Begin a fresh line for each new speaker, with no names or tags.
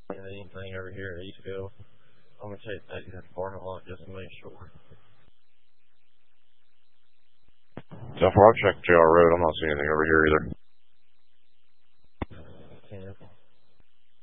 Anything over here at Eastville. I'm gonna take that parking lot just to make sure. So far, I've checked JR Road. I'm not seeing anything over here either. 10